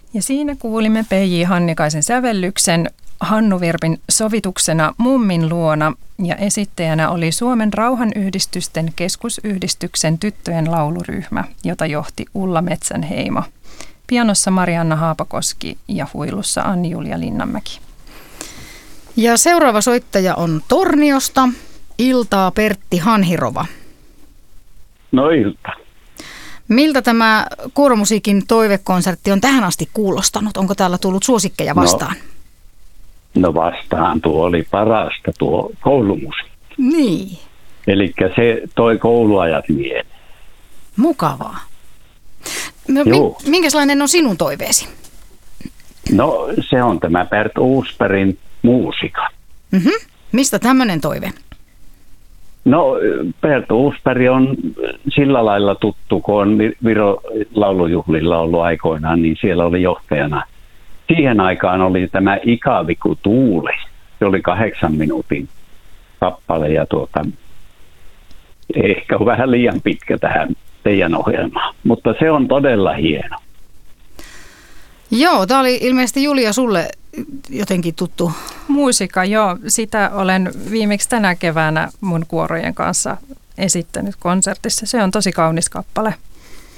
Ja siinä kuulimme P.J. Hannikaisen sävellyksen Hannu Virpin sovituksena Mummin luona ja esittäjänä oli Suomen rauhanyhdistysten keskusyhdistyksen tyttöjen lauluryhmä, jota johti Ulla Metsänheimo. Pianossa Marianna Haapakoski ja huilussa Anni-Julia Linnanmäki. Ja seuraava soittaja on Torniosta, iltaa Pertti Hanhirova. No ilta. Miltä tämä kuoromusiikin toivekonsertti on tähän asti kuulostanut? Onko täällä tullut suosikkeja vastaan? No vastaan tuo oli parasta tuo koulumusiikki. Niin. Eli se toi kouluajat mieleen. Mukavaa. No, minkälainen on sinun toiveesi? No se on tämä Bert Uusbergin muusika. Mm-hmm. Mistä tämmöinen toive? No Bert Uusberg on sillä lailla tuttu, kun on Viro laulujuhlilla ollut aikoinaan, niin siellä oli johtajana. Siihen aikaan oli tämä Ikaviku tuuli. Se oli 8 minuutin kappale ja ehkä on vähän liian pitkä tähän teidän ohjelmaan, mutta se on todella hieno. Joo, tämä oli ilmeisesti Julia sulle jotenkin tuttu. Muusika, joo. Sitä olen viimeksi tänä keväänä mun kuorojen kanssa esittänyt konsertissa. Se on tosi kaunis kappale.